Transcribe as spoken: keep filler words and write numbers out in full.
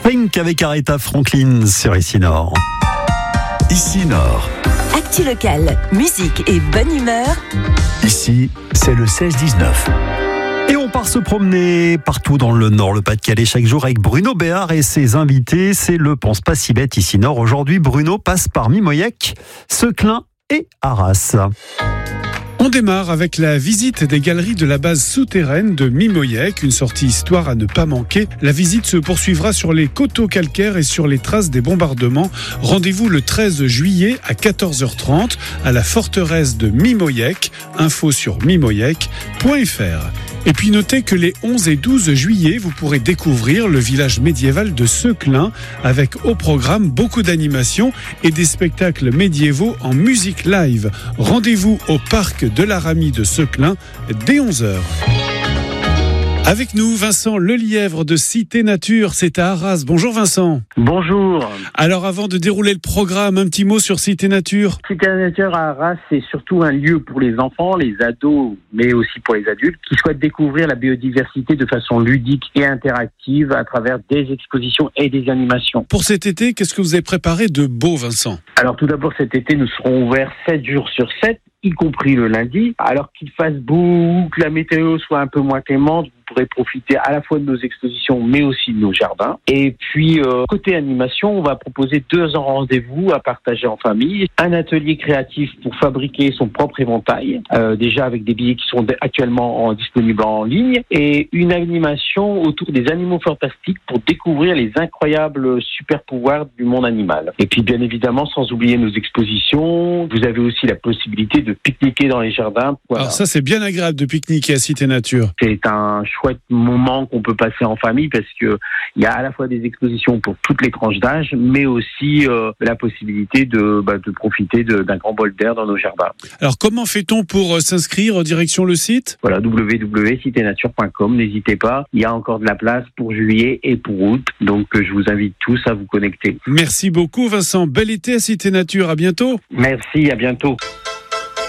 Pink avec Aretha Franklin sur Ici Nord. Ici Nord. Actu locale, musique et bonne humeur. Ici, c'est le seize dix-neuf. Et on part se promener partout dans le Nord, le Pas-de-Calais, chaque jour avec Bruno Béard et ses invités. C'est le Pense pas si bête Ici Nord. Aujourd'hui, Bruno passe par Mimoyec, Seclin et Arras. On démarre avec la visite des galeries de la base souterraine de Mimoyec, une sortie histoire à ne pas manquer. La visite se poursuivra sur les coteaux calcaires et sur les traces des bombardements. Rendez-vous le treize juillet à quatorze heures trente à la forteresse de Mimoyec. Info sur mimoyec point f r. Et puis notez que les onze et douze juillet, vous pourrez découvrir le village médiéval de Seclin avec au programme beaucoup d'animations et des spectacles médiévaux en musique live. Rendez-vous au parc de l'Aramie de Seclin dès onze heures. Avec nous, Vincent Lelièvre de Cité Nature, c'est à Arras. Bonjour Vincent. Bonjour. Alors avant de dérouler le programme, un petit mot sur Cité Nature. Cité Nature à Arras, c'est surtout un lieu pour les enfants, les ados, mais aussi pour les adultes, qui souhaitent découvrir la biodiversité de façon ludique et interactive à travers des expositions et des animations. Pour cet été, qu'est-ce que vous avez préparé de beau, Vincent ? Alors tout d'abord, cet été, nous serons ouverts sept jours sur sept, y compris le lundi. Alors qu'il fasse beau ou que la météo soit un peu moins clémente, vous pourrez profiter à la fois de nos expositions, mais aussi de nos jardins. Et puis, euh, côté animation, on va proposer deux rendez-vous à partager en famille. Un atelier créatif pour fabriquer son propre éventail, euh, déjà avec des billets qui sont actuellement en, disponibles en ligne. Et une animation autour des animaux fantastiques pour découvrir les incroyables super-pouvoirs du monde animal. Et puis, bien évidemment, sans oublier nos expositions, vous avez aussi la possibilité de pique-niquer dans les jardins. Voilà. Alors ça, c'est bien agréable de pique-niquer à Cité Nature. C'est un chouette moment qu'on peut passer en famille parce que il y a à la fois des expositions pour toutes les tranches d'âge, mais aussi euh, la possibilité de, bah, de profiter de, d'un grand bol d'air dans nos jardins. Alors comment fait-on pour s'inscrire? Direction le site? Voilà, w w w point cité nature point com. N'hésitez pas, il y a encore de la place pour juillet et pour août, donc je vous invite tous à vous connecter. Merci beaucoup Vincent, bel été à Cité Nature, à bientôt. Merci, à bientôt.